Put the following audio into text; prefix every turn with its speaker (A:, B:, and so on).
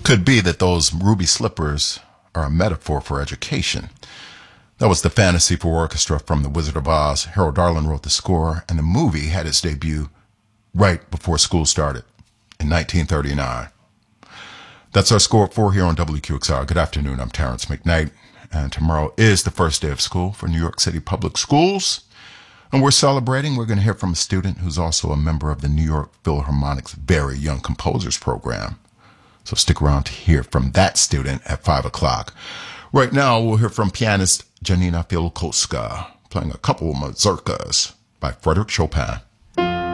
A: Could be that those ruby slippers are a metaphor for education. That was the Fantasy for Orchestra from The Wizard of Oz. Harold Darlin wrote the score, and the movie had its debut right before school started in 1939. That's our score for here on WQXR. Good afternoon, I'm Terrence McKnight, and tomorrow is the first day of school for New York City Public Schools. And we're celebrating. We're going to hear from a student who's also a member of the New York Philharmonic's Very Young Composers Program. So stick around to hear from that student at 5 o'clock. Right now, we'll hear from pianist Janina Fielkowska playing a couple of mazurkas by Frédéric Chopin.